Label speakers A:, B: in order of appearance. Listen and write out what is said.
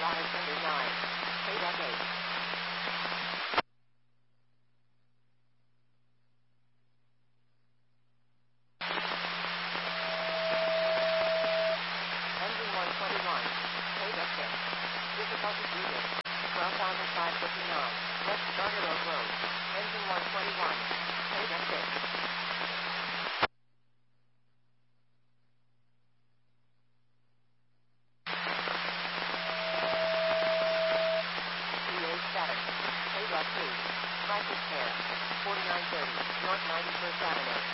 A: Wattage under 9. Payback 8. Engine 121. Payback 6. Difficulty breathing. 12,559. West Starter Oak Road. Engine 121. Payback 6. PA7. Payback 2. Crisis Care. 4930. North 91st Avenue.